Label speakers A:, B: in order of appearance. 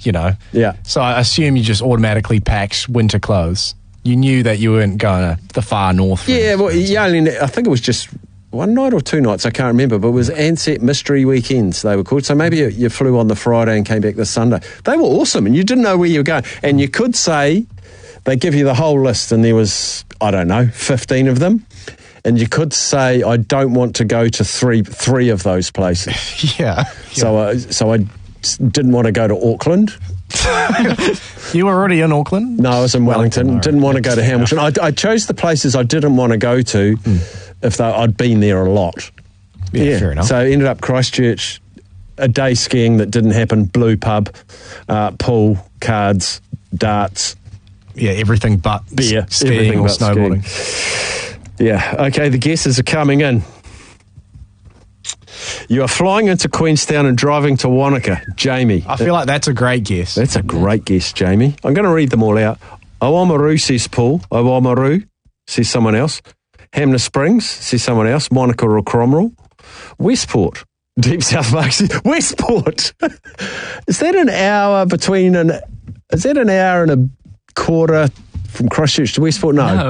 A: Yeah.
B: So I assume you just automatically packed winter clothes. You knew that you weren't going to the far north.
A: Yeah, well, I think it was just one night or 2 nights, I can't remember, but it was Ansett Mystery Weekends, they were called. So maybe you flew on the Friday and came back the Sunday. They were awesome, and you didn't know where you were going. And you could say, they give you the whole list, and there was, 15 of them. And you could say, I don't want to go to three of those places.
B: Yeah.
A: So I didn't want to go to Auckland.
B: You were already in Auckland?
A: No, I was in Wellington. Didn't want to go to Hamilton. I chose the places I didn't want to go to if I'd been there a lot.
B: Yeah, fair enough.
A: So I ended up Christchurch, a day skiing that didn't happen, Blue Pub, pool, cards, darts.
B: Yeah, everything but
A: beer,
B: skiing or snowboarding.
A: Yeah, okay, the guesses are coming in. You are flying into Queenstown and driving to Wanaka, Jamie.
B: I feel like that's a great guess.
A: That's a great guess, Jamie. I'm going to read them all out. Oamaru, says Paul. Oamaru, says someone else. Hamner Springs, says someone else. Monica or Cromwell. Westport, Deep South Park, Westport. Is that an hour and a quarter from Christchurch to Westport? No.